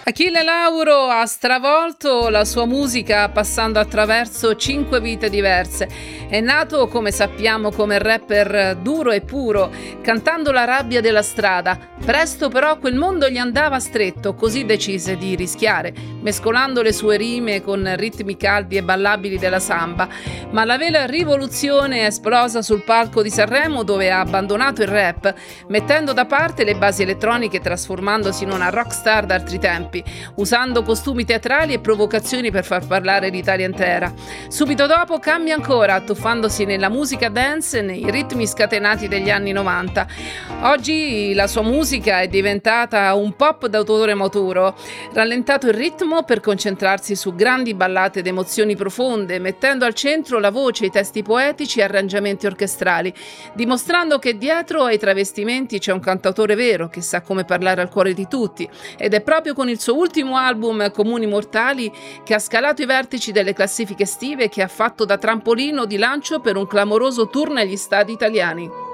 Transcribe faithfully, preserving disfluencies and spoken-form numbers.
Achille Lauro ha stravolto la sua musica passando attraverso cinque vite diverse. È nato, come sappiamo, come rapper duro e puro, cantando la rabbia della strada. Presto però quel mondo gli andava stretto, così decise di rischiare, mescolando le sue rime con ritmi caldi e ballabili della samba. Ma la vera rivoluzione è esplosa sul palco di Sanremo, dove ha abbandonato il rap, mettendo da parte le basi elettroniche e trasformandosi in una rockstar d'altri tempi, usando costumi teatrali e provocazioni per far parlare l'Italia intera. Subito dopo cambia ancora, tuffandosi nella musica dance e nei ritmi scatenati degli anni novanta. Oggi la sua musica è diventata un pop d'autore maturo, rallentato il ritmo per concentrarsi su grandi ballate ed emozioni profonde, mettendo al centro la voce, i testi poetici e arrangiamenti orchestrali, dimostrando che dietro ai travestimenti c'è un cantautore vero che sa come parlare al cuore di tutti. Ed è proprio con il suo ultimo album, Comuni Mortali, che ha scalato i vertici delle classifiche estive e che ha fatto da trampolino di lancio per un clamoroso tour negli stadi italiani.